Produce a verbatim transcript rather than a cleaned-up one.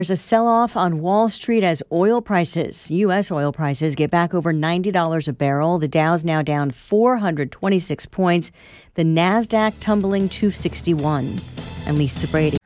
There's a sell-off on Wall Street as oil prices, U S oil prices, get back over ninety dollars a barrel. The Dow's now down four hundred twenty-six points. The NASDAQ tumbling two sixty-one. I'm Lisa Brady.